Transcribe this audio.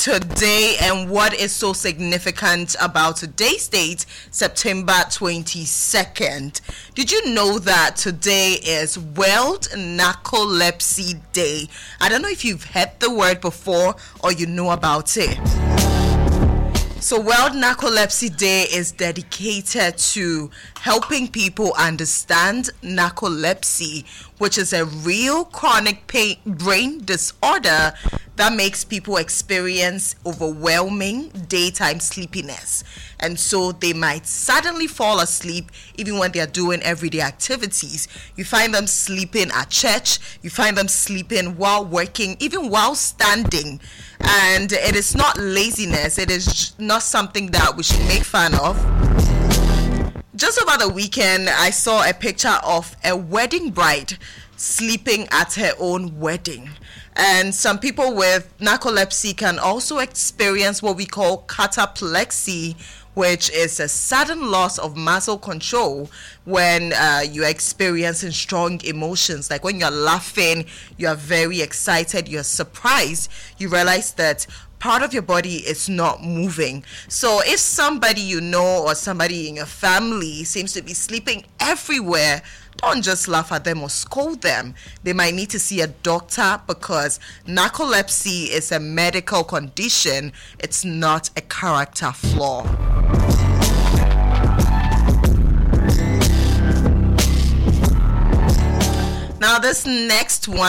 today and what is so significant about today's date, September 22nd. Did you know that today is World Narcolepsy Day? I don't know if you've heard the word before or you know about it. So World Narcolepsy Day is dedicated to helping people understand narcolepsy, which is a real chronic brain disorder that makes people experience overwhelming daytime sleepiness. And so they might suddenly fall asleep even when they are doing everyday activities. You find them sleeping at church, you find them sleeping while working, even while standing. And it is not laziness, it is not something that we should make fun of. Just over the weekend, I saw a picture of a wedding bride sleeping at her own wedding. And some people with narcolepsy can also experience what we call cataplexy, which is a sudden loss of muscle control when you're experiencing strong emotions. Like when you're laughing, you're very excited, you're surprised, you realize that part of your body is not moving. So if somebody you know or somebody in your family seems to be sleeping everywhere, don't just laugh at them or scold them. They might need to see a doctor because narcolepsy is a medical condition. It's not a character flaw. Now this next one